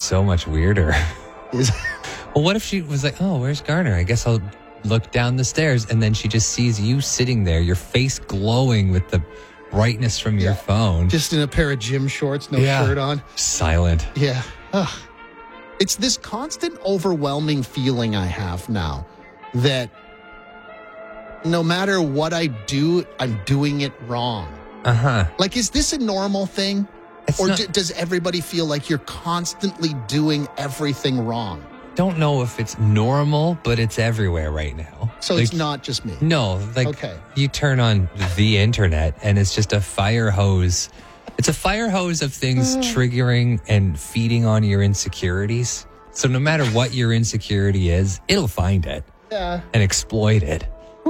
so much weirder. Is Well, what if she was like, oh, where's Garner? I guess I'll look down the stairs. And then she just sees you sitting there, your face glowing with the brightness from your phone. just in a pair of gym shorts, no shirt on. Silent. Yeah. Ugh. It's this constant overwhelming feeling I have now that no matter what I do, I'm doing it wrong. Uh-huh. Like, is this a normal thing? It's Or not- does everybody feel like you're constantly doing everything wrong? Don't know if it's normal, but it's everywhere right now. So Like, it's not just me. No, like Okay. you turn on the internet and it's just a fire hose. It's a fire hose of things triggering and feeding on your insecurities. So no matter what your insecurity is, it'll find it Yeah. and exploit it.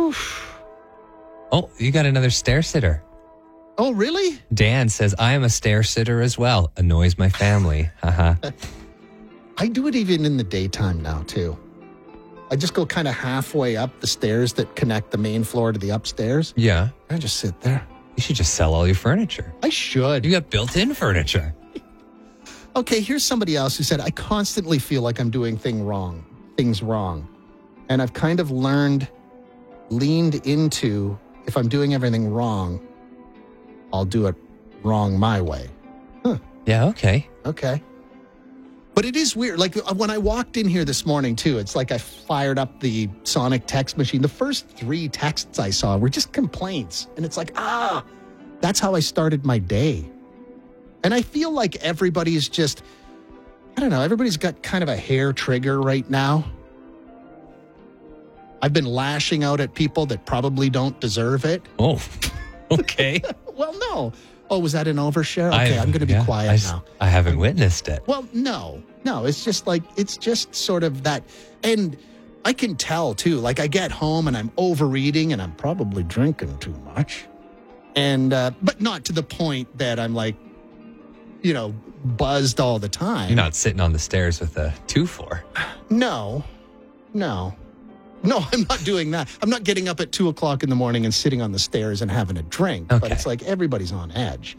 Oh, you got another stair sitter. Oh, really? Dan says, I am a stair sitter as well. Annoys my family. Haha. I do it even in the daytime now, too. I just go kind of halfway up the stairs that connect the main floor to the upstairs. Yeah. I just sit there. You should just sell all your furniture. I should. You got built-in furniture. Okay, here's somebody else who said, I constantly feel like I'm doing things wrong. And I've kind of leaned into, if I'm doing everything wrong, I'll do it wrong my way. Yeah, okay. Okay. But it is weird. Like when I walked in here this morning, too, it's like I fired up the Sonic text machine. The first 3 texts I saw were just complaints. And it's like, that's how I started my day. And I feel like everybody's just, I don't know, everybody's got kind of a hair trigger right now. I've been lashing out at people that probably don't deserve it. Oh, okay. Well, no. Oh, was that an overshare? Okay, I'm going to be quiet now. I haven't witnessed it. Well, no, it's just sort of that. And I can tell too, like I get home and I'm overeating and I'm probably drinking too much. And, but not to the point that I'm like, buzzed all the time. You're not sitting on the stairs with a 2-4. No, I'm not doing that. I'm not getting up at 2:00 in the morning and sitting on the stairs and having a drink. Okay. But it's like everybody's on edge.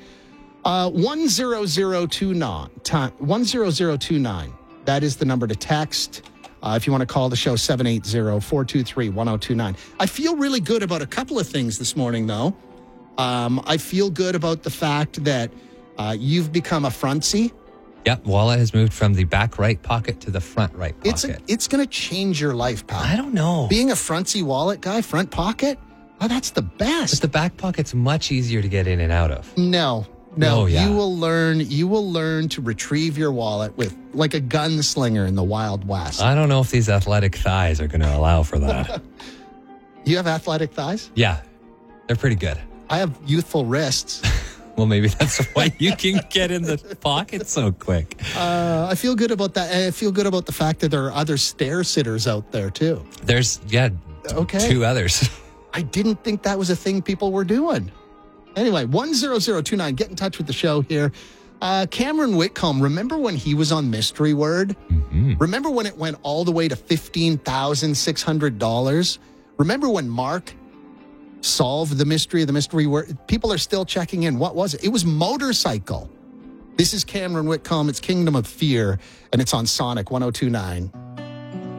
10029. That is the number to text. If you want to call the show, 780-423-1029. I feel really good about a couple of things this morning, though. I feel good about the fact that you've become a frontsy. Yep, wallet has moved from the back right pocket to the front right pocket. It's going to change your life, pal. I don't know. Being a frontsy wallet guy, front pocket, that's the best. But the back pocket's much easier to get in and out of. No. Oh, yeah. You will learn to retrieve your wallet with like a gunslinger in the Wild West. I don't know if these athletic thighs are going to allow for that. You have athletic thighs? Yeah, they're pretty good. I have youthful wrists. Well, maybe that's why you can get in the pocket so quick. I feel good about that. And I feel good about the fact that there are other stair sitters out there too. There's, Okay. 2 others. I didn't think that was a thing people were doing. Anyway, 10029, get in touch with the show here. Cameron Whitcomb, remember when he was on Mystery Word? Mm-hmm. Remember when it went all the way to $15,600? Remember when Mark solved the mystery of the Mystery Word? People are still checking in. What was it? It was motorcycle. This is Cameron Whitcomb. It's Kingdom of Fear, and it's on Sonic 102.9.